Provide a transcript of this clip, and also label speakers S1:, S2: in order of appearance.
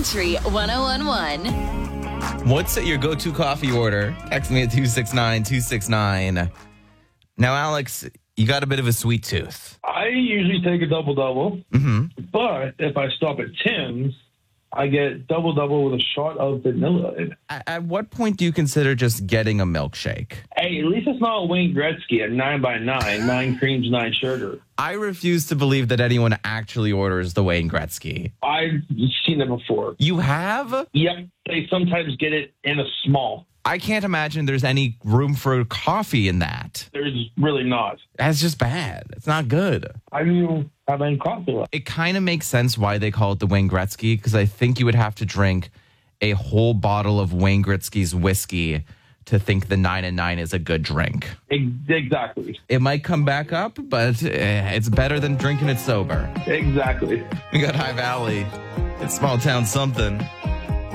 S1: Country 101.1.
S2: What's your go-to coffee order? Text me at 269-269. Now, Alex, you got a bit of a sweet tooth.
S3: I usually take a double-double, but if I stop at Tim's, I get double-double with a shot of vanilla in it.
S2: At what point do you consider just getting a milkshake?
S3: Hey, at least it's not Wayne Gretzky at 9x9, 9 creams, 9 sugar.
S2: I refuse to believe that anyone actually orders the Wayne Gretzky.
S3: I've seen it before.
S2: You have?
S3: Yep, they sometimes get it in a small.
S2: I can't imagine there's any room for coffee in that.
S3: There's really not.
S2: That's just bad. It's not good.
S3: I don't have any coffee left.
S2: It kind of makes sense why they call it the Wayne Gretzky, because I think you would have to drink a whole bottle of Wayne Gretzky's whiskey to think the 9 and 9 is a good drink.
S3: Exactly.
S2: It might come back up, but it's better than drinking it sober.
S3: Exactly.
S2: We got High Valley. It's small town something.